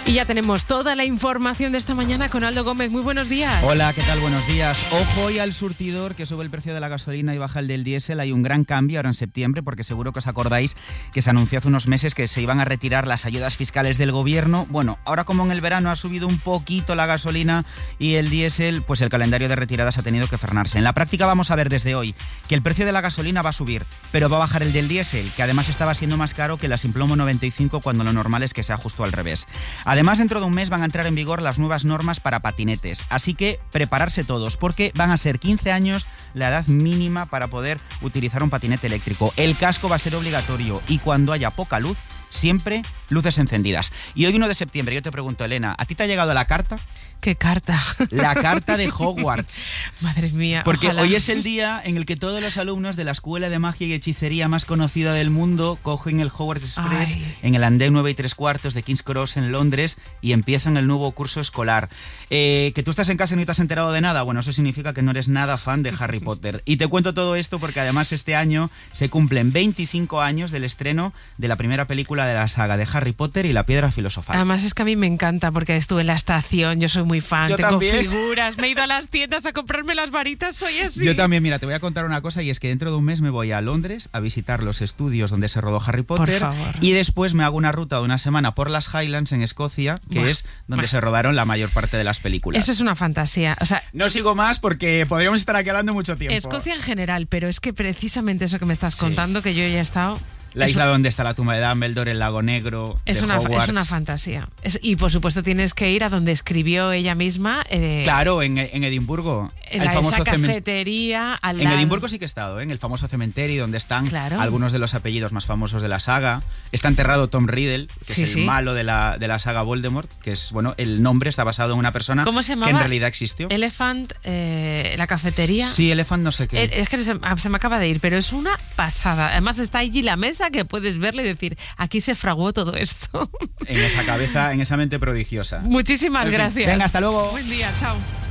Y ya tenemos toda la información de esta mañana con Aldo Gómez. Muy buenos días. Hola, ¿qué tal? Buenos días. Ojo hoy al surtidor, que sube el precio de la gasolina y baja el del diésel. Hay un gran cambio ahora en septiembre, porque seguro que os acordáis que se anunció hace unos meses que se iban a retirar las ayudas fiscales del gobierno. Bueno, ahora como en el verano ha subido un poquito la gasolina y el diésel, pues el calendario de retiradas ha tenido que frenarse. En la práctica vamos a ver desde hoy que el precio de la gasolina va a subir, pero va a bajar el del diésel, que además estaba siendo más caro que la Simplomo 95 cuando lo normal es que sea justo al revés. Además, dentro de un mes van a entrar en vigor las nuevas normas para patinetes, así que prepararse todos, porque van a ser 15 años la edad mínima para poder utilizar un patinete eléctrico. El casco va a ser obligatorio y cuando haya poca luz, siempre luces encendidas. Y hoy 1 de septiembre, yo te pregunto, Elena, ¿a ti te ha llegado la carta? ¿Qué carta? La carta de Hogwarts. Madre mía, porque ojalá. Hoy es el día en el que todos los alumnos de la escuela de magia y hechicería más conocida del mundo cogen el Hogwarts Express en el andén 9 3/4 de King's Cross en Londres y empiezan el nuevo curso escolar. Que tú estás en casa y no te has enterado de nada, bueno, eso significa que no eres nada fan de Harry Potter. Y te cuento todo esto porque además este año se cumplen 25 años del estreno de la primera película de la saga de Harry Potter y la Piedra Filosofal. Además es que a mí me encanta porque estuve en la estación, yo soy muy fan, yo tengo también. Figuras, me he ido a las tiendas a comprarme las varitas, soy así. Yo también, mira, te voy a contar una cosa y es que dentro de un mes me voy a Londres a visitar los estudios donde se rodó Harry Potter. Por favor. Y después me hago una ruta de una semana por las Highlands en Escocia, que es donde se rodaron la mayor parte de las películas. Eso es una fantasía, o sea, no sigo más porque podríamos estar aquí hablando mucho tiempo. Escocia en general, pero es que precisamente eso que me estás contando, que yo ya he estado... La isla donde está la tumba de Dumbledore, el lago negro, es una fantasía. Y por supuesto tienes que ir a donde escribió ella misma. Claro, en Edimburgo. Esa cafetería al lado. En Edimburgo sí que he estado, en el famoso cementerio donde están algunos de los apellidos más famosos de la saga. Está enterrado Tom Riddle, que es el malo de la saga Voldemort, que es, bueno, el nombre está basado en una persona ¿cómo se llamaba? Que en realidad existió. Elephant, la cafetería. Sí, Elephant no sé qué. Es que se me acaba de ir, pero es una pasada. Además está allí la mesa que puedes verle y decir, aquí se fraguó todo esto. En esa cabeza, en esa mente prodigiosa. Muchísimas gracias. Venga, hasta luego. Buen día, chao.